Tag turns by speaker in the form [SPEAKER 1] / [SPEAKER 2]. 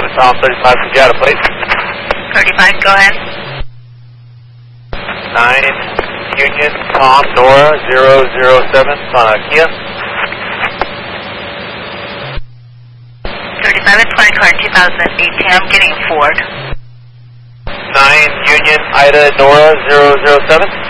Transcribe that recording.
[SPEAKER 1] Tom 35 from Seattle, please.
[SPEAKER 2] 35, go ahead.
[SPEAKER 1] 9 Union Tom Nora 007 Kia.
[SPEAKER 2] 37, 20 car 2018, I'm getting Ford.
[SPEAKER 1] 9 Union Ida Nora 007.